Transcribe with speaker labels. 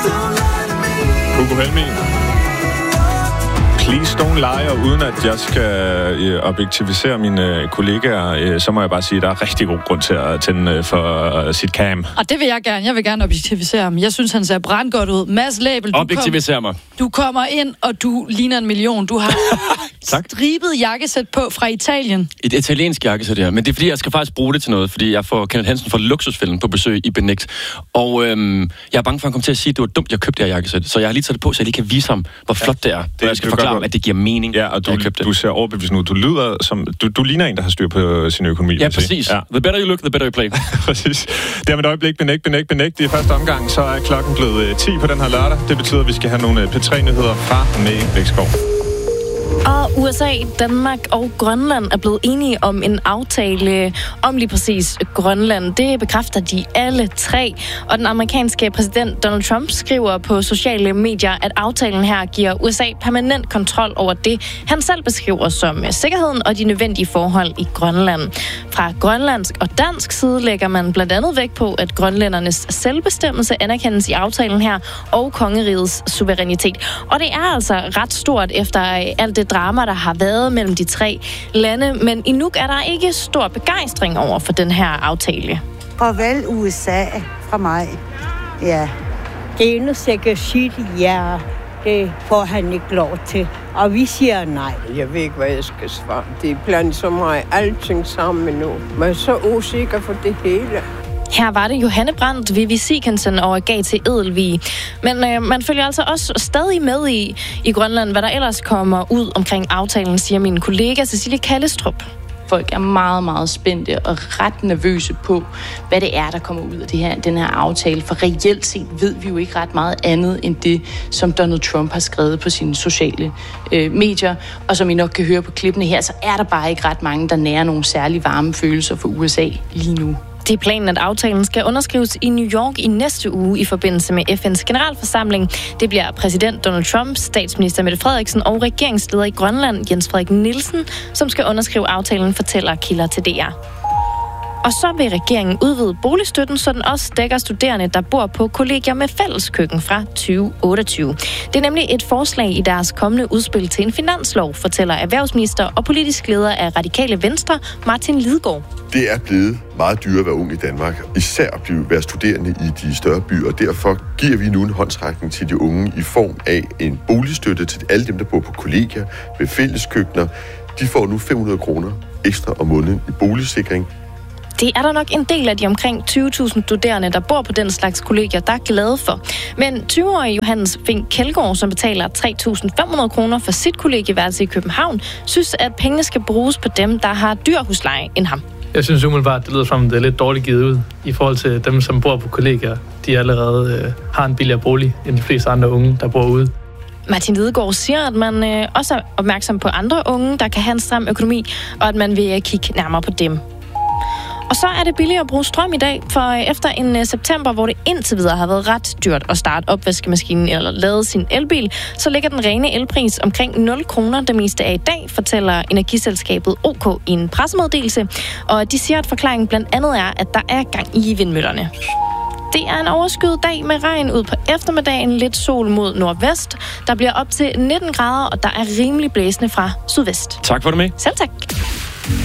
Speaker 1: Hugo Helmig. Please don't lie, og uden at jeg skal objektivisere mine kollegaer, så må jeg bare sige, at der er rigtig god grund til at tænde for sit cam.
Speaker 2: Og det vil jeg gerne. Jeg vil gerne objektivisere ham. Jeg synes, han ser brandgodt ud. Mads Label,
Speaker 3: objektivisere mig.
Speaker 2: Du kommer ind, og du ligner 1 million. Du har stribet jakkesæt på fra Italien.
Speaker 3: Et italiensk jakkesæt, ja. Men det er fordi, jeg skal faktisk bruge det til noget, fordi jeg får Kenneth Hansen fra Luksusfælden på besøg i Benægt. Og jeg er bange for, at han kommer til at sige, at det var dumt, jeg købte det her jakkesæt. Så jeg har lige taget det på, så jeg lige kan vise ham, hvor flot det er. Og jeg skal forklare, at det giver mening.
Speaker 1: Ja, og du ser overbevist nu. Du lyder som... Du ligner en, der har styr på sin økonomi.
Speaker 3: Ja, præcis. Ja. The better you look, the better you play.
Speaker 1: Præcis. Det er med et øjeblik. Benægt. Det er første omgang, så er klokken blevet 10 på den her lørdag. Det betyder, at vi skal have nogle P3-nyheder fra May Blækskov.
Speaker 4: Og USA, Danmark og Grønland er blevet enige om en aftale om lige præcis Grønland. Det bekræfter de alle tre. Og den amerikanske præsident Donald Trump skriver på sociale medier, at aftalen her giver USA permanent kontrol over det, han selv beskriver som sikkerheden og de nødvendige forhold i Grønland. Fra grønlandsk og dansk side lægger man blandt andet vægt på, at grønlændernes selvbestemmelse anerkendes i aftalen her, og kongerigets suverænitet. Og det er altså ret stort efter alt det drama, der har været mellem de tre lande, men i Nuuk er der ikke stor begejstring over for den her aftale.
Speaker 5: Farvel USA fra mig. Ja. Det eneste, jeg kan sige, ja, det får han ikke lov til. Og vi siger nej.
Speaker 6: Jeg ved ikke, hvad jeg skal svare. Det er blandt så meget alting sammen nu. Man er så usikker for det hele.
Speaker 4: Her var det Johanne Brandt, Vivi Sikensen og Agathe Edelvig. Men man følger altså også stadig med i Grønland, hvad der ellers kommer ud omkring aftalen, siger min kollega Cecilie Kallestrup.
Speaker 7: Folk er meget, meget spændte og ret nervøse på, hvad det er, der kommer ud af den her aftale. For reelt set ved vi jo ikke ret meget andet end det, som Donald Trump har skrevet på sine sociale medier. Og som I nok kan høre på klippene her, så er der bare ikke ret mange, der nærer nogle særlig varme følelser for USA lige nu.
Speaker 4: Det er planen, at aftalen skal underskrives i New York i næste uge i forbindelse med FN's generalforsamling. Det bliver præsident Donald Trump, statsminister Mette Frederiksen og regeringsleder i Grønland, Jens Frederik Nielsen, som skal underskrive aftalen, fortæller kilder til DR. Og så vil regeringen udvide boligstøtten, så den også dækker studerende, der bor på kollegier med fælleskøkken fra 2028. Det er nemlig et forslag i deres kommende udspil til en finanslov, fortæller erhvervsminister og politisk leder af Radikale Venstre, Martin Lidegaard.
Speaker 8: Det er blevet meget dyrere at være ung i Danmark, især at være studerende i de større byer, og derfor giver vi nu en håndsrækning til de unge i form af en boligstøtte til alle dem, der bor på kollegier med fælleskøkkener. De får nu 500 kroner ekstra om måneden i boligsikring.
Speaker 4: Det er der nok en del af de omkring 20.000 studerende, der bor på den slags kollegier, der er glade for. Men 20-årige Johannes Fink Kjeldgaard, som betaler 3.500 kroner for sit kollegieværelse i København, synes, at pengene skal bruges på dem, der har dyr husleje end ham.
Speaker 9: Jeg synes umiddelbart, det lyder som, det er lidt dårligt givet ud i forhold til dem, som bor på kollegier. De allerede har en billigere bolig end de fleste andre unge, der bor ude.
Speaker 4: Martin Lidegaard siger, at man også er opmærksom på andre unge, der kan have en stram økonomi, og at man vil kigge nærmere på dem. Og så er det billigere at bruge strøm i dag, for efter en september, hvor det indtil videre har været ret dyrt at starte opvaskemaskinen eller lade sin elbil, så ligger den rene elpris omkring 0 kroner det meste af i dag, fortæller energiselskabet OK i en pressemeddelelse. Og de siger, at forklaringen blandt andet er, at der er gang i vindmøllerne. Det er en overskyet dag med regn ud på eftermiddagen, lidt sol mod nordvest. Der bliver op til 19 grader, og der er rimelig blæsende fra sydvest.
Speaker 3: Tak for det med.
Speaker 4: Selv tak.